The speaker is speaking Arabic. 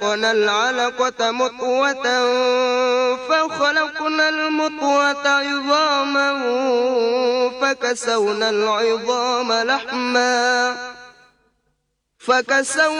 خلقنا العلقة مضغة فخلقنا المضغة عظاما فكسونا العظام لحما